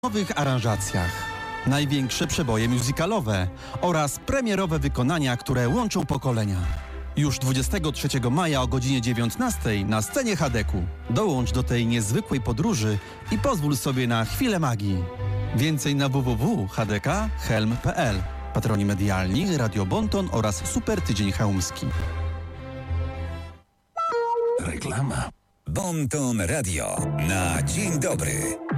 nowych aranżacjach. Największe przeboje musicalowe oraz premierowe wykonania, które łączą pokolenia. Już 23 maja o godzinie 19 na scenie Hadeku. Dołącz do tej niezwykłej podróży i pozwól sobie na chwilę magii. Więcej na www.hdkhelm.pl. Patroni medialni Radio Bonton oraz Super Tydzień Chełmski. Reklama. Bonton Radio na dzień dobry.